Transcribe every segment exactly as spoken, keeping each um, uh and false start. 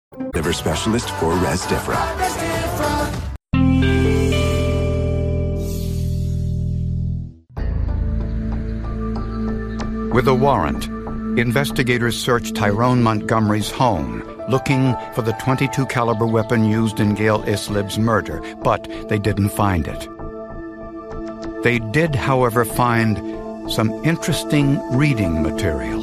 Liver specialist for Resdifra. With a warrant, investigators searched Tyrone Montgomery's home, looking for the twenty-two caliber weapon used in Gail Islib's murder, but they didn't find it. They did, however, find some interesting reading material.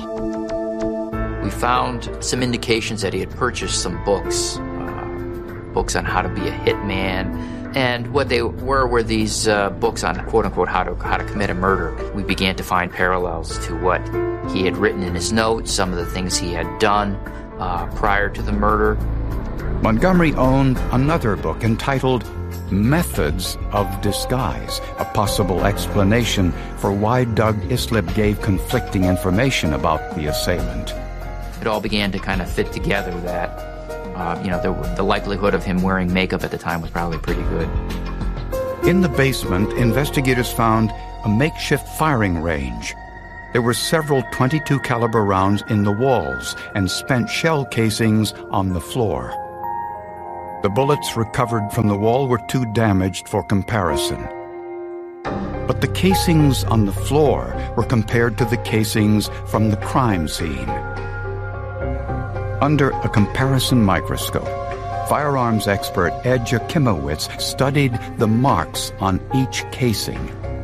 We found some indications that he had purchased some books, uh, books on how to be a hitman, and what they were were these uh, books on quote-unquote how to how to commit a murder. We began to find parallels to what he had written in his notes, some of the things he had done uh, prior to the murder. Montgomery owned another book entitled Methods of Disguise, a possible explanation for why Doug Islib gave conflicting information about the assailant. It all began to kind of fit together that, uh, you know, the, the likelihood of him wearing makeup at the time was probably pretty good. In the basement, investigators found a makeshift firing range. There were several twenty-two caliber rounds in the walls and spent shell casings on the floor. The bullets recovered from the wall were too damaged for comparison. But the casings on the floor were compared to the casings from the crime scene. Under a comparison microscope, firearms expert Ed Jakimowicz studied the marks on each casing.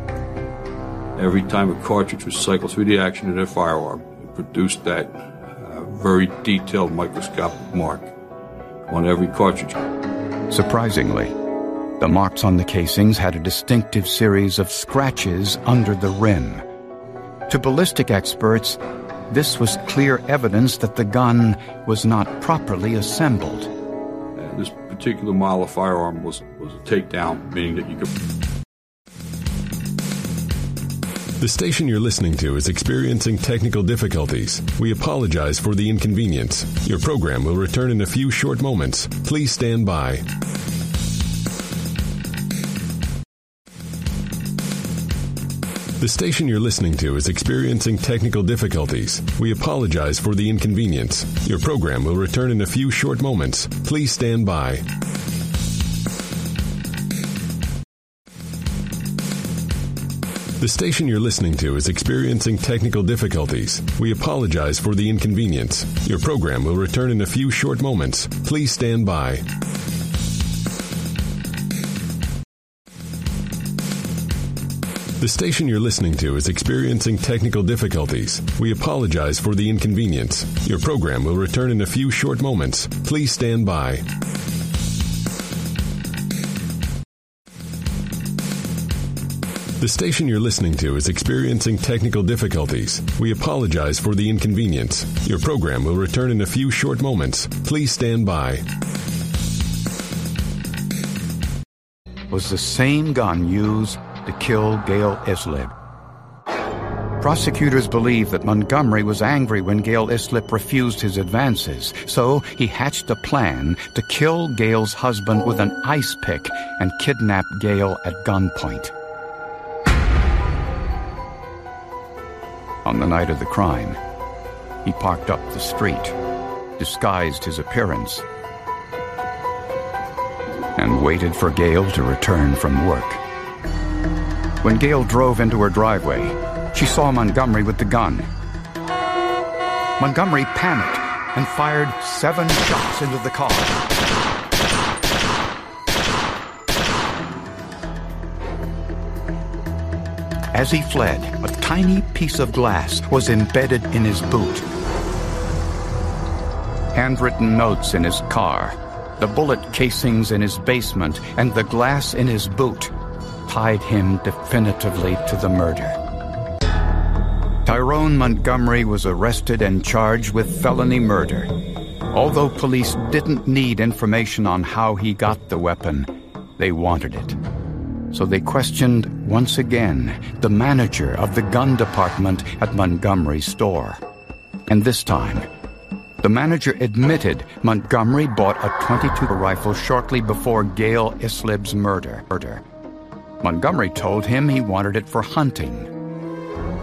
Every time a cartridge was cycled through the action of their firearm, it produced that uh, very detailed microscopic mark on every cartridge. Surprisingly, the marks on the casings had a distinctive series of scratches under the rim. To ballistic experts, this was clear evidence that the gun was not properly assembled. And this particular model of firearm was, was a takedown, meaning that you could... The station you're listening to is experiencing technical difficulties. We apologize for the inconvenience. Your program will return in a few short moments. Please stand by. The station you're listening to is experiencing technical difficulties. We apologize for the inconvenience. Your program will return in a few short moments. Please stand by. The station you're listening to is experiencing technical difficulties. We apologize for the inconvenience. Your program will return in a few short moments. Please stand by. The station you're listening to is experiencing technical difficulties. We apologize for the inconvenience. Your program will return in a few short moments. Please stand by. The station you're listening to is experiencing technical difficulties. We apologize for the inconvenience. Your program will return in a few short moments. Please stand by. Was the same gun used to kill Gail Islib. Prosecutors believe that Montgomery was angry when Gail Islip refused his advances, so he hatched a plan to kill Gail's husband with an ice pick and kidnap Gail at gunpoint. On the night of the crime, he parked up the street, disguised his appearance, and waited for Gail to return from work. When Gail drove into her driveway, she saw Montgomery with the gun. Montgomery panicked and fired seven shots into the car. As he fled, a tiny piece of glass was embedded in his boot. Handwritten notes in his car, the bullet casings in his basement, and the glass in his boot tied him definitively to the murder. Tyrone Montgomery was arrested and charged with felony murder. Although police didn't need information on how he got the weapon, they wanted it. So they questioned, once again, the manager of the gun department at Montgomery's store. And this time, the manager admitted Montgomery bought a twenty-two rifle shortly before Gail Islib's murder. Montgomery told him he wanted it for hunting.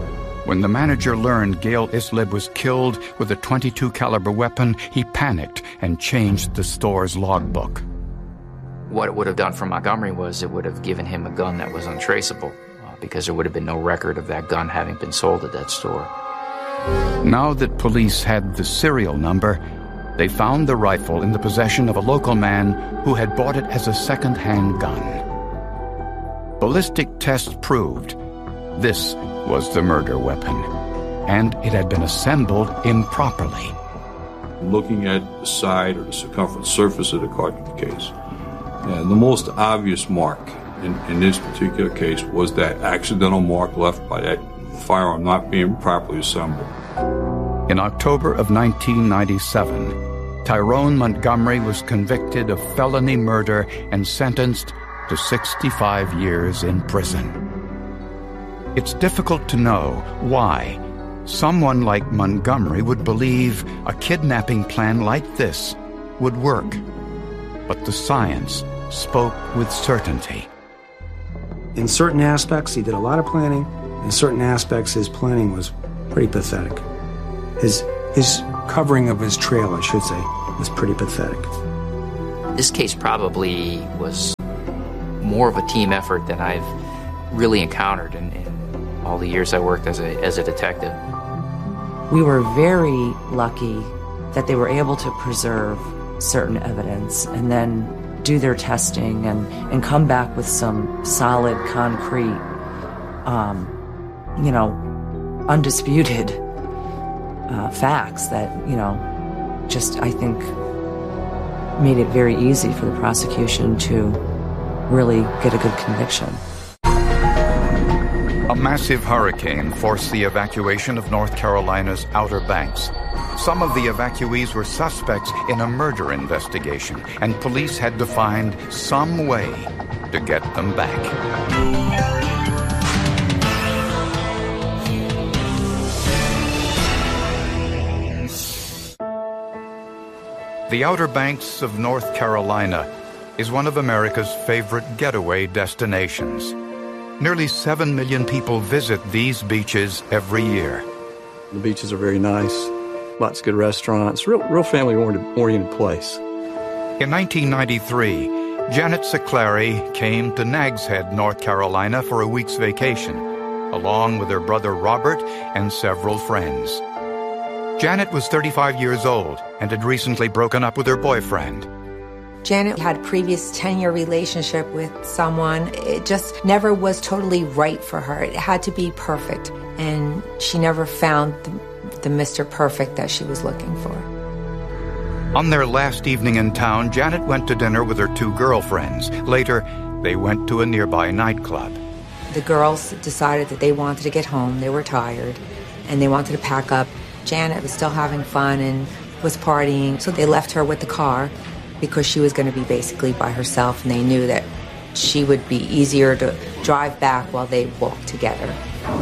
When the manager learned Gail Islip was killed with a twenty-two caliber weapon, he panicked and changed the store's logbook. What it would have done for Montgomery was it would have given him a gun that was untraceable, uh, because there would have been no record of that gun having been sold at that store. Now that police had the serial number, they found the rifle in the possession of a local man who had bought it as a second-hand gun. Ballistic tests proved this was the murder weapon, and it had been assembled improperly. Looking at the side or the circumference surface of the cartridge case, and the most obvious mark in, in this particular case was that accidental mark left by that firearm not being properly assembled. In October of nineteen ninety-seven, Tyrone Montgomery was convicted of felony murder and sentenced to sixty-five years in prison. It's difficult to know why someone like Montgomery would believe a kidnapping plan like this would work. But the science spoke with certainty. In certain aspects, he did a lot of planning. In certain aspects, his planning was pretty pathetic. His, his covering of his trail, I should say, was pretty pathetic. This case probably was more of a team effort than I've really encountered in, in all the years I worked as a, as a detective. We were very lucky that they were able to preserve certain evidence and then do their testing and, and come back with some solid, concrete, um, you know, undisputed uh, facts that, you know, just, I think, made it very easy for the prosecution to really get a good conviction. A massive hurricane forced the evacuation of North Carolina's Outer Banks. Some of the evacuees were suspects in a murder investigation, and police had to find some way to get them back. The Outer Banks of North Carolina is one of America's favorite getaway destinations. Nearly seven million people visit these beaches every year. The beaches are very nice. Lots of good restaurants. Real, real family-oriented place. In nineteen ninety-three, Janet Siclari came to Nags Head, North Carolina for a week's vacation, along with her brother Robert and several friends. Janet was thirty-five years old and had recently broken up with her boyfriend. Janet had a previous ten-year relationship with someone. It just never was totally right for her. It had to be perfect, and she never found the, the Mister Perfect that she was looking for. On their last evening in town, Janet went to dinner with her two girlfriends. Later, they went to a nearby nightclub. The girls decided that they wanted to get home. They were tired, and they wanted to pack up. Janet was still having fun and was partying, so they left her with the car, because she was going to be basically by herself, and they knew that she would be easier to drive back while they walked together.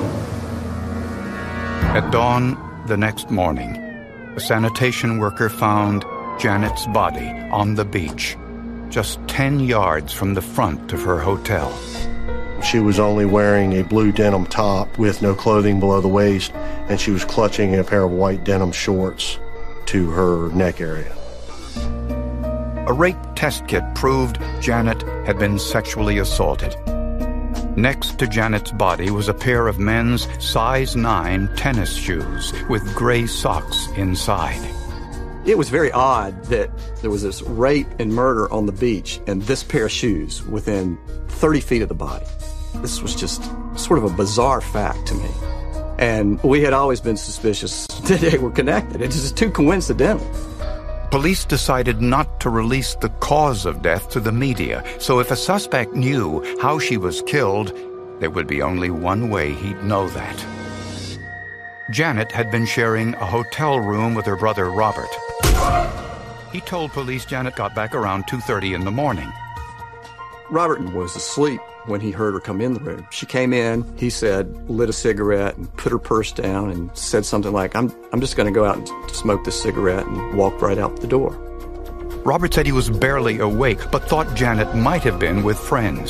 At dawn the next morning, a sanitation worker found Janet's body on the beach, just ten yards from the front of her hotel. She was only wearing a blue denim top with no clothing below the waist, and she was clutching a pair of white denim shorts to her neck area. A rape test kit proved Janet had been sexually assaulted. Next to Janet's body was a pair of men's size nine tennis shoes with gray socks inside. It was very odd that there was this rape and murder on the beach and this pair of shoes within thirty feet of the body. This was just sort of a bizarre fact to me. And we had always been suspicious that they were connected. It's just too coincidental. Police decided not to release the cause of death to the media, so if a suspect knew how she was killed, there would be only one way he'd know that. Janet had been sharing a hotel room with her brother Robert. He told police Janet got back around two thirty in the morning. Robert was asleep when he heard her come in the room. She came in, he said, lit a cigarette and put her purse down and said something like, I'm, I'm just going to go out and smoke this cigarette, and walked right out the door. Robert said he was barely awake, but thought Janet might have been with friends.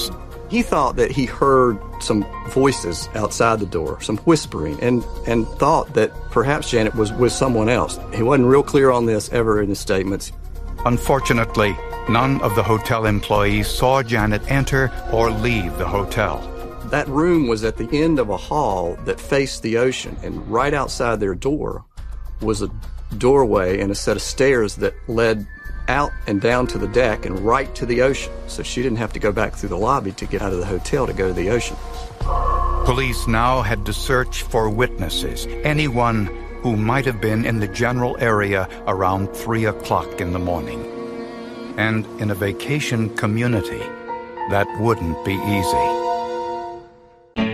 He thought that he heard some voices outside the door, some whispering, and, and thought that perhaps Janet was with someone else. He wasn't real clear on this ever in his statements. Unfortunately, none of the hotel employees saw Janet enter or leave the hotel. That room was at the end of a hall that faced the ocean, and right outside their door was a doorway and a set of stairs that led out and down to the deck and right to the ocean. So she didn't have to go back through the lobby to get out of the hotel to go to the ocean. Police now had to search for witnesses, anyone who might have been in the general area around three o'clock in the morning. And in a vacation community, that wouldn't be easy.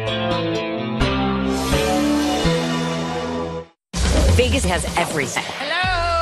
Vegas has everything.